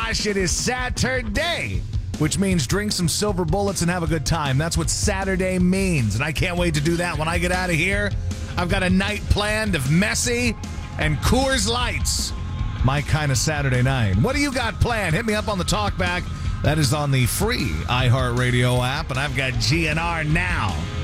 gosh, it is Saturday, which means drink some silver bullets and have a good time. That's what Saturday means, and I can't wait to do that when I get out of here. I've got a night planned of Messy and Coors Lights. My kind of Saturday night. What do you got planned? Hit me up on the talkback. That is on the free iHeartRadio app, and I've got GNR now.